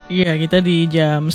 Iya, kita di jam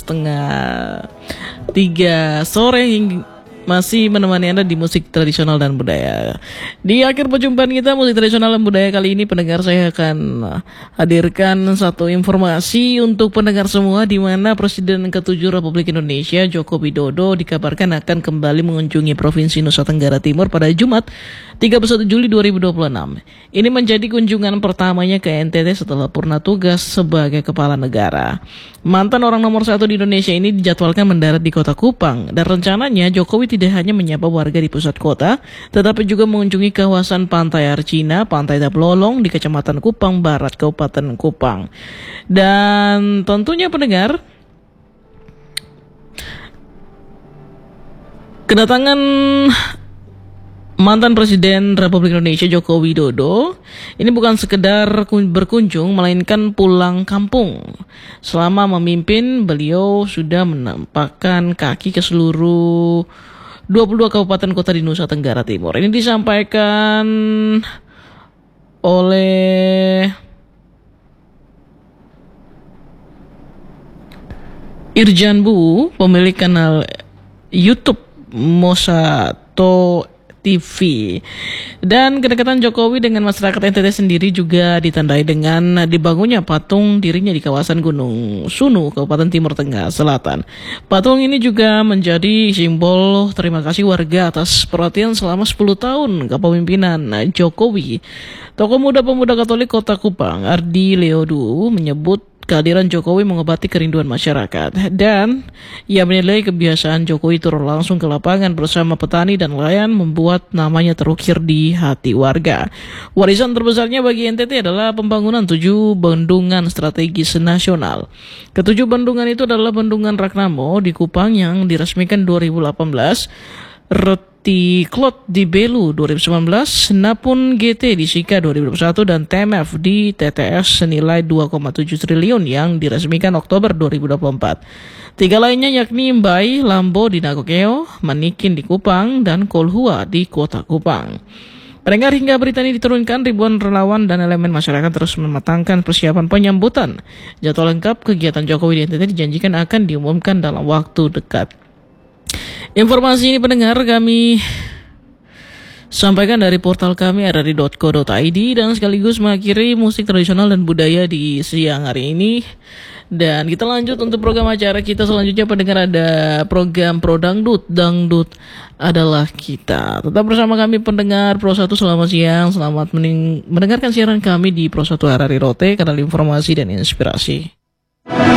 2:30 sore masih menemani Anda di musik tradisional dan budaya. Di akhir perjumpaan kita musik tradisional dan budaya kali ini, pendengar, saya akan hadirkan satu informasi untuk pendengar semua, di mana Presiden ke-7 Republik Indonesia Joko Widodo dikabarkan akan kembali mengunjungi Provinsi Nusa Tenggara Timur pada Jumat 31 Juli 2026. Ini menjadi kunjungan pertamanya ke NTT setelah purna tugas sebagai kepala negara. Mantan orang nomor 1 di Indonesia ini dijadwalkan mendarat di kota Kupang, dan rencananya Jokowi tidak hanya menyapa warga di pusat kota, tetapi juga mengunjungi kawasan Pantai Arcina, Pantai Taplolong di Kecamatan Kupang Barat, Kabupaten Kupang. Dan tentunya pendengar, kedatangan mantan Presiden Republik Indonesia Joko Widodo ini bukan sekedar berkunjung, melainkan pulang kampung. Selama memimpin, beliau sudah menampakkan kaki ke seluruh 22 kabupaten kota di Nusa Tenggara Timur. Ini disampaikan oleh Irjan Bu, pemilik kanal YouTube Mosato TV. Dan kedekatan Jokowi dengan masyarakat NTT sendiri juga ditandai dengan dibangunnya patung dirinya di kawasan Gunung Sunu, Kabupaten Timur Tengah Selatan. Patung ini juga menjadi simbol terima kasih warga atas perhatian selama 10 tahun kepemimpinan Jokowi. Tokoh muda pemuda Katolik Kota Kupang, Ardi Leodu, menyebut kehadiran Jokowi mengobati kerinduan masyarakat, dan ia menilai kebiasaan Jokowi turun langsung ke lapangan bersama petani dan nelayan membuat namanya terukir di hati warga. Warisan terbesarnya bagi NTT adalah pembangunan 7 bendungan strategis nasional. Ketujuh bendungan itu adalah Bendungan Ragnamo di Kupang yang diresmikan 2018, Reti Klot di Belu 2019, Napun GT di Sika 2021, dan TMF di TTS senilai 2,7 triliun yang diresmikan Oktober 2024. 3 lainnya yakni Mbai, Lambo di Nagokeo, Manikin di Kupang, dan Kolhua di Kota Kupang. Pendengar, hingga berita ini diturunkan, ribuan relawan dan elemen masyarakat terus mematangkan persiapan penyambutan. Jadwal lengkap kegiatan Jokowi di NTT dijanjikan akan diumumkan dalam waktu dekat. Informasi ini pendengar kami sampaikan dari portal kami rri.co.id, dan sekaligus mengakhiri musik tradisional dan budaya di siang hari ini. Dan kita lanjut untuk program acara kita selanjutnya, pendengar, ada program Pro Dangdut, Dangdut adalah kita. Tetap bersama kami pendengar Pro 1, selamat siang, selamat mendengarkan siaran kami di Pro 1 RRI Rote, kanal informasi dan inspirasi.